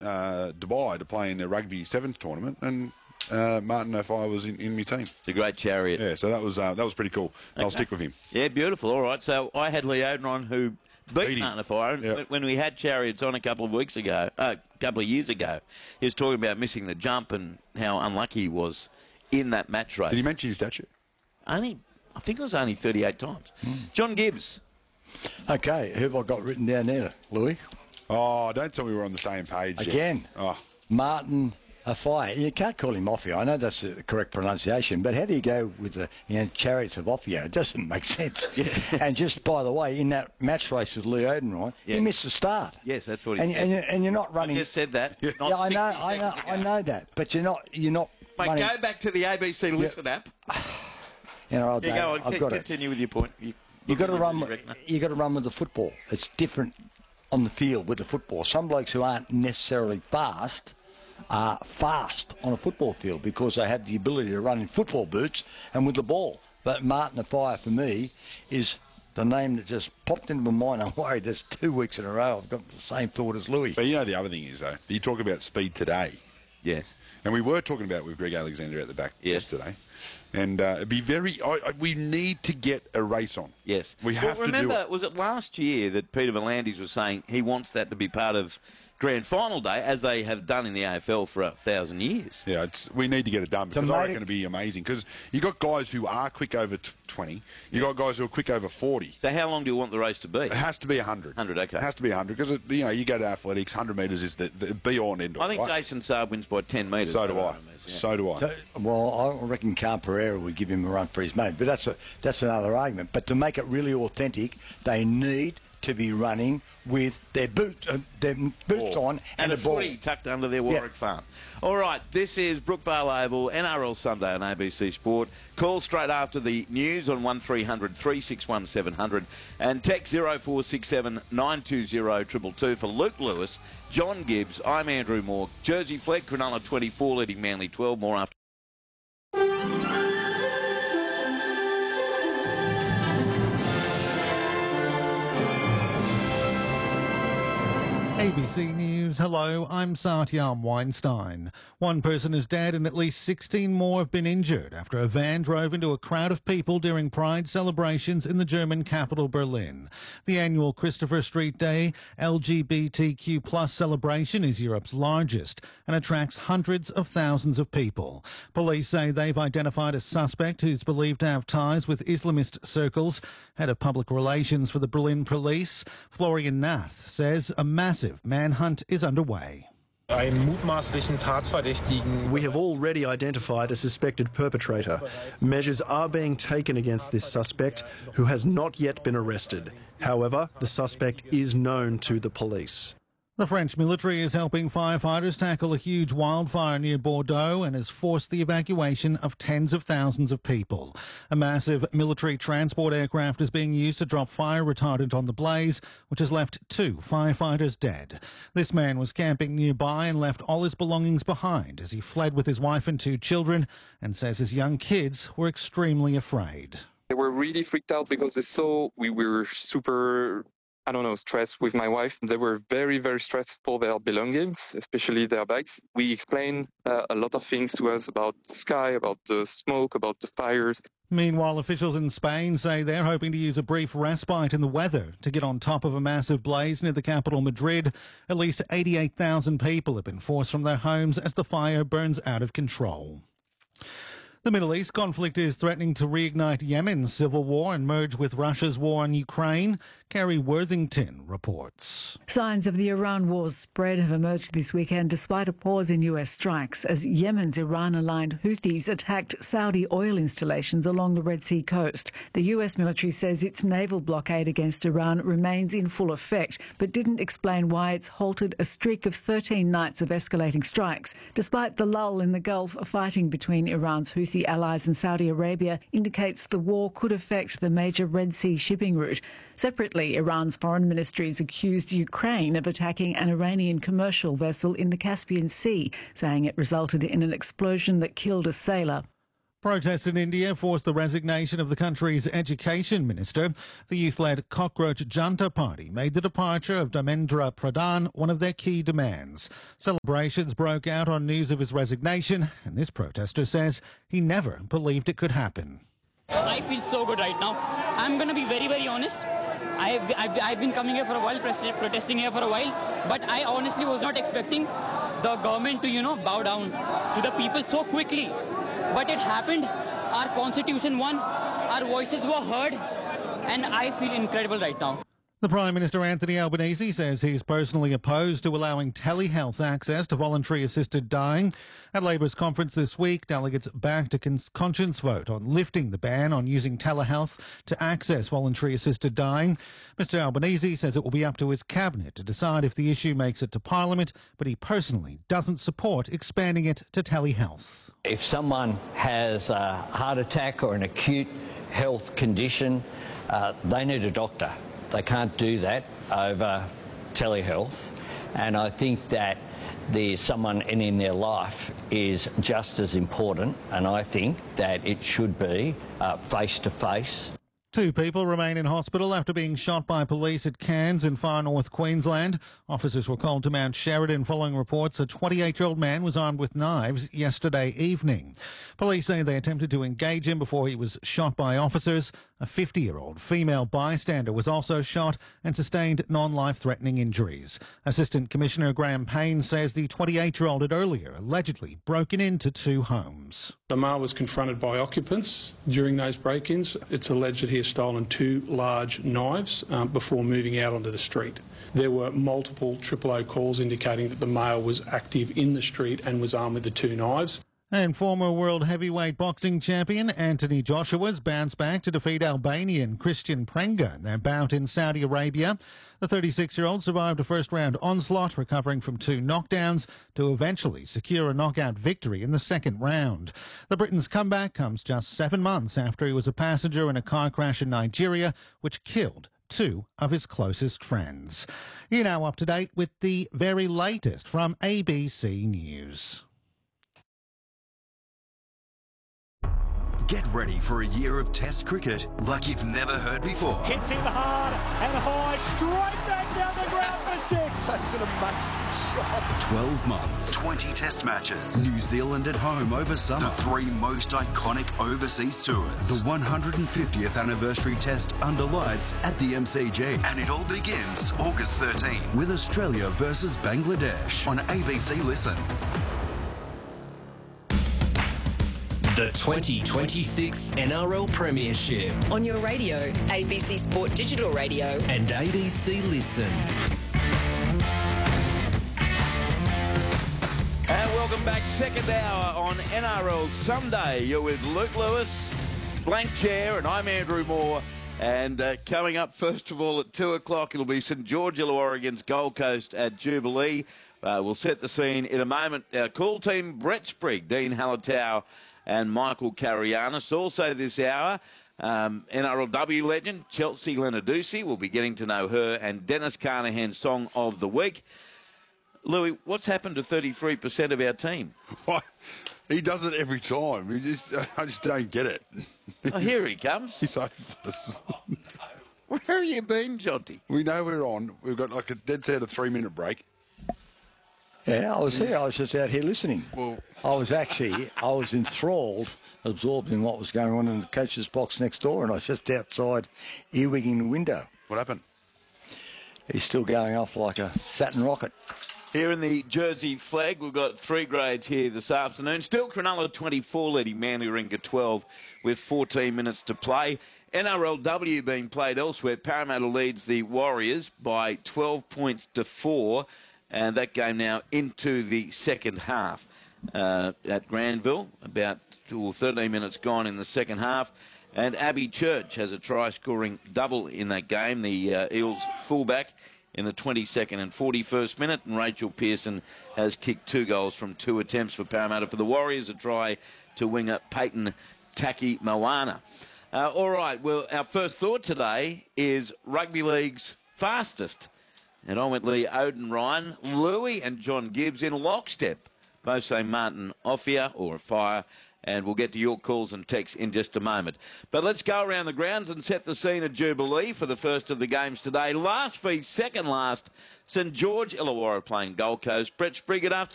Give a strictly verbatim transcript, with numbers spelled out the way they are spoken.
uh, Dubai to play in the rugby sevens tournament, and uh, Martin Offiah was in, in my team. The great chariot. Yeah, so that was uh, that was pretty cool. Okay. I'll stick with him. Yeah, beautiful. All right, so I had Leodin on who beat, beat Martin Offiah. Yep. When we had Chariots on a couple of weeks ago, a uh, couple of years ago, he was talking about missing the jump and how unlucky he was in that match race. Did he mention his statue? Only, I think it was only thirty-eight times. Mm. John Gibbs. Okay, who have I got written down there, Louis? Oh, don't tell me we're on the same page again. Yet. Oh, Martin Offiah. You can't call him Offiah. I know that's the correct pronunciation, but how do you go with the you know, Chariots of Offiah? It doesn't make sense. Yeah. And just by the way, in that match race with Leo Odenrod, yeah. he missed the start. Yes, that's what he and, said. And, and you're not running. I just said that. Yeah, yeah I know, I know, I know that. But you're not, you're not. Mate, running. Go back to the A B C Listen yeah. app. You know, yeah, go on. I've C- got continue it. with your point. You, you got to run. You got to run with the football. It's different on the field with the football. Some blokes who aren't necessarily fast are fast on a football field because they have the ability to run in football boots and with the ball. But Martin Offiah, for me, is the name that just popped into my mind. I'm worried there's two weeks in a row I've got the same thought as Louis. But you know the other thing is, though, you talk about speed today. Yes. And we were talking about it with Greg Alexander at the back yes. yesterday. And uh, it'd be very... I, I, we need to get a race on. Yes. We have well, to remember, do it. Was it last year that Peter V'landys was saying he wants that to be part of Grand Final Day, as they have done in the A F L for a thousand years? Yeah, it's, we need to get it done because I reckon it'll be amazing. Because you got guys who are quick over twenty. You got guys who are quick over forty. So how long do you want the race to be? It has to be one hundred. one hundred, okay. It has to be one hundred because, you know, you go to athletics, one hundred metres is the, the be-all and end-all. I think right? Jason Saab wins by ten metres. So do I. Yeah. So do I. So, well, I reckon Carl Pereira would give him a run for his money, but that's a, that's another argument. But to make it really authentic, they need to be running with their boot, uh, their boots ball. on and and, a a ball footy tucked under their Warwick yeah. farm. All right, this is Brookvale Oval, N R L Sunday on A B C Sport. Call straight after the news on one three hundred, three six one, seven hundred and text zero four six seven, nine two zero, two two two for Luke Lewis, John Gibbs. I'm Andrew Moore. Jersey Fleck, Cronulla twenty-four, leading Manly twelve. More after. A B C News, hello, I'm Satyam Weinstein. One person is dead and at least sixteen more have been injured after a van drove into a crowd of people during Pride celebrations in the German capital Berlin. The annual Christopher Street Day L G B T Q plus celebration is Europe's largest and attracts hundreds of thousands of people. Police say they've identified a suspect who's believed to have ties with Islamist circles. Head of Public Relations for the Berlin Police, Florian Nath, says a massive manhunt is underway. We have already identified a suspected perpetrator. Measures are being taken against this suspect, who has not yet been arrested. However, the suspect is known to the police. The French military is helping firefighters tackle a huge wildfire near Bordeaux and has forced the evacuation of tens of thousands of people. A massive military transport aircraft is being used to drop fire retardant on the blaze, which has left two firefighters dead. This man was camping nearby and left all his belongings behind as he fled with his wife and two children, and says his young kids were extremely afraid. They were really freaked out because they saw we were super... I don't know, stressed with my wife. They were very, very stressed for their belongings, especially their bags. We explained uh, a lot of things to us about the sky, about the smoke, about the fires. Meanwhile, officials in Spain say they're hoping to use a brief respite in the weather to get on top of a massive blaze near the capital, Madrid. At least eighty-eight thousand people have been forced from their homes as the fire burns out of control. The Middle East conflict is threatening to reignite Yemen's civil war and merge with Russia's war on Ukraine. Kerry Worthington reports. Signs of the Iran war's spread have emerged this weekend despite a pause in U S strikes as Yemen's Iran-aligned Houthis attacked Saudi oil installations along the Red Sea coast. The U S military says its naval blockade against Iran remains in full effect, but didn't explain why it's halted a streak of thirteen nights of escalating strikes. Despite the lull in the Gulf, fighting between Iran's Houthi allies and Saudi Arabia indicates the war could affect the major Red Sea shipping route. Separately, Iran's foreign ministry has accused Ukraine of attacking an Iranian commercial vessel in the Caspian Sea, saying it resulted in an explosion that killed a sailor. Protests in India forced the resignation of the country's education minister. The youth-led Cockroach Janta Party made the departure of Dharmendra Pradhan one of their key demands. Celebrations broke out on news of his resignation, and this protester says he never believed it could happen. I feel so good right now. I'm going to be very, very honest. I've, I've, I've been coming here for a while, protesting here for a while, but I honestly was not expecting the government to, you know, bow down to the people so quickly. But it happened. Our constitution won. Our voices were heard. And I feel incredible right now. The Prime Minister Anthony Albanese says he's personally opposed to allowing telehealth access to voluntary assisted dying. At Labor's conference this week, delegates backed a cons- conscience vote on lifting the ban on using telehealth to access voluntary assisted dying. Mister Albanese says it will be up to his cabinet to decide if the issue makes it to Parliament, but he personally doesn't support expanding it to telehealth. If someone has a heart attack or an acute health condition, uh, they need a doctor. They can't do that over telehealth, and I think that there's someone in, in their life is just as important, and I think that it should be uh, face-to-face. Two people remain in hospital after being shot by police at Cairns in far north Queensland. Officers were called to Mount Sheridan following reports a twenty-eight-year-old man was armed with knives yesterday evening. Police say they attempted to engage him before he was shot by officers. A fifty-year-old female bystander was also shot and sustained non-life-threatening injuries. Assistant Commissioner Graham Payne says the twenty-eight-year-old had earlier allegedly broken into two homes. The male was confronted by occupants during those break-ins. It's alleged that he has stolen two large knives um, before moving out onto the street. There were multiple triple O calls indicating that the male was active in the street and was armed with the two knives. And former world heavyweight boxing champion Anthony Joshua's bounced back to defeat Albanian Christian Prenga in their bout in Saudi Arabia. The thirty-six-year-old survived a first-round onslaught, recovering from two knockdowns to eventually secure a knockout victory in the second round. The Briton's comeback comes just seven months after he was a passenger in a car crash in Nigeria, which killed two of his closest friends. You're now up to date with the very latest from A B C News. Get ready for a year of Test cricket like you've never heard before. Hits him hard and high, straight back down the ground for six. That's an amazing shot. twelve months, twenty Test matches. New Zealand at home over summer. The three most iconic overseas tours. The one hundred fiftieth anniversary Test under lights at the M C G. And it all begins August thirteenth with Australia versus Bangladesh on A B C Listen. The twenty twenty-six N R L Premiership. On your radio, A B C Sport Digital Radio. And A B C Listen. And welcome back, second hour on N R L Sunday. You're with Luke Lewis, Blank Chair, and I'm Andrew Moore. And uh, coming up, first of all, at two o'clock, it'll be St George Illawarra against Gold Coast at Jubilee. Uh, we'll set the scene in a moment. Our call team, Brett Sprigg, Dean Hallertau, and Michael Carianis. Also this hour, um, N R L W legend Chelsea Lenarduzzi. We'll be getting to know her, and Dennis Carnahan's Song of the Week. Louis, what's happened to thirty-three percent of our team? What? He does it every time. He just, I just don't get it. Oh, here he comes. He's hopeless. Where have you been, Jonty? We know we're on. We've got like a dead set of three-minute break. Yeah, I was here. I was just out here listening. Well, I was actually, I was enthralled, absorbed in what was going on in the coach's box next door, and I was just outside earwigging the window. What happened? He's still going off like a Saturn rocket. Here in the Jersey flag, we've got three grades here this afternoon. Still Cronulla twenty-four leading Manly Warringah twelve with fourteen minutes to play. N R L W being played elsewhere. Parramatta leads the Warriors by twelve points to four. And that game now into the second half uh, at Granville. About two or thirteen minutes gone in the second half. And Abby Church has a try-scoring double in that game. The uh, Eels fullback in the twenty-second and forty-first minute. And Rachel Pearson has kicked two goals from two attempts for Parramatta. For the Warriors, a try to winger Peyton Taki Moana. Uh, all right, well, our first thought today is Rugby League's fastest. And I went Lee Oden Ryan, Louis and John Gibbs in lockstep. Both say Martin Offia or Fire and we'll get to your calls and texts in just a moment. But let's go around the grounds and set the scene at Jubilee for the first of the games today. Last week, second last, St George Illawarra playing Gold Coast. Brett Sprigg, good afternoon.